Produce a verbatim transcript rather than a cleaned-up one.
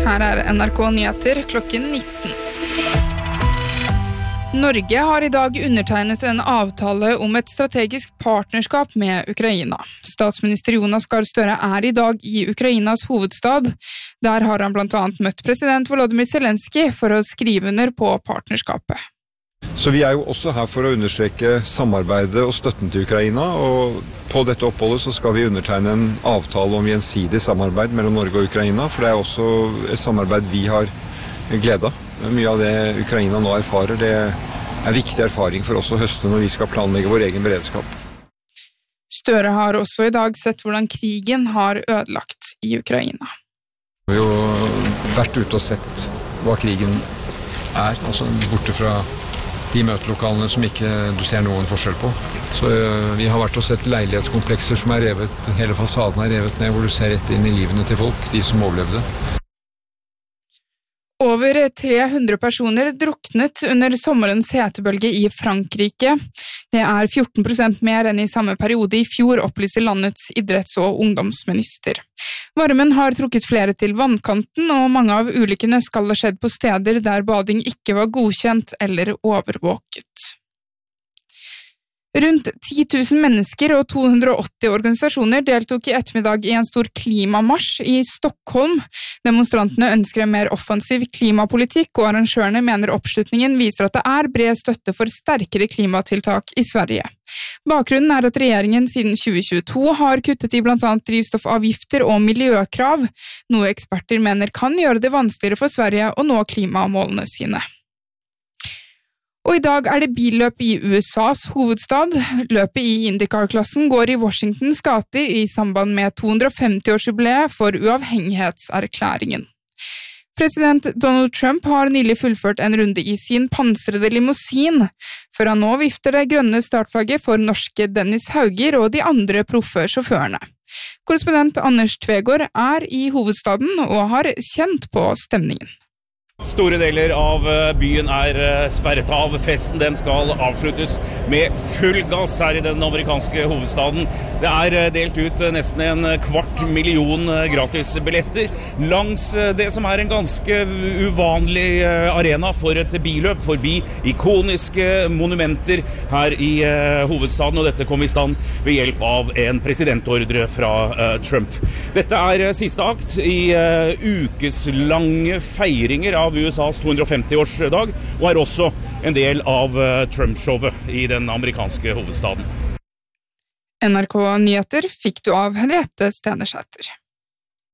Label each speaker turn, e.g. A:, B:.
A: Her er N R K Nyheter klokken nitten. Norge har i dag undertegnet en avtale om et strategisk partnerskap med Ukraina. Statsminister Jonas Gahr Støre er i dag i Ukrainas hovedstad. Der har han blant annet møtt president Volodymyr Zelensky for å skrive under på partnerskapet.
B: Så vi er jo også her for å understreke samarbeidet og støtten til Ukraina, og på dette oppholdet så skal vi undertegne en avtale om gjensidig samarbeid mellom Norge og Ukraina, for det er også et samarbeid vi har glede av. Mye av det Ukraina nå erfarer, det er viktig erfaring for oss å høste når vi skal planlegge vår egen beredskap.
A: Støre har også i dag sett hvordan krigen har ødelagt i Ukraina.
B: Vi har jo vært ute og sett hva krigen er, altså borte fra de møtelokalene som ikke du ser noen forskjell på. Så vi har vært og sett leilighetskomplekser som er revet, hele fasaden er revet ned, hvor du ser rett inn i livene til folk, de som overlevde.
A: Over tre hundre personer druknet under sommerens hetebølge i Frankrike. Det er fjorten prosent mer enn i samme periode i fjor, opplyser landets idretts- og ungdomsminister. Varmen har trukket flere til vannkanten, og mange av ulykkene skal ha skjedd på steder der bading ikke var godkjent eller overvåket. Rundt ti tusen mennesker og to hundre og åtti organisasjoner deltok i ettermiddag i en stor klimamarsj i Stockholm. Demonstrantene ønsker en mer offensiv klimapolitikk, og arrangørene mener oppslutningen viser at det er bred støtte for sterkere klimatiltak i Sverige. Bakgrunnen er at regjeringen siden tjue tjueto har kuttet i blant annet drivstoffavgifter og miljøkrav, noe eksperter mener kan gjøre det vanskeligere for Sverige å nå klimamålene sine. Og i dag er det billøp i U S A's hovedstad. Løpet i IndyCar-klassen går i Washingtons gater i samband med to hundre og femti-årsjubileet for uavhengighetserklæringen. President Donald Trump har nylig fullført en runde i sin pansrede limousin, før han nå vifter det grønne startflagget for norske Dennis Hauger og de andre proffe sjåførene. Korrespondent Anders Tvegård er i hovedstaden og har kjent på stemningen.
C: Store deler av byen er sperret av. Festen den skal avsluttes med full gass her i den amerikanske hovedstaden. Det er delt ut nesten en kvart million gratisbilletter langs det som er en ganske uvanlig arena for et billøp forbi ikoniske monumenter her i hovedstaden, og dette kom i stand ved hjelp av en presidentordre fra Trump. Dette er siste akt i ukeslange feiringer av av U S A's to hundre og femti-årsdag, og er også en del av Trump-showet i den amerikanske hovedstaden.
A: N R K Nyheter fikk du av Henriette Stenersæter.